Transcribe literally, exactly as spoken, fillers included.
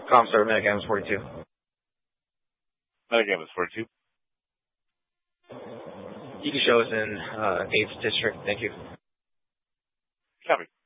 Comstar, Metagam is forty-two. Metagam is forty-two. You can show us in uh, eighth District. Thank you. Copy.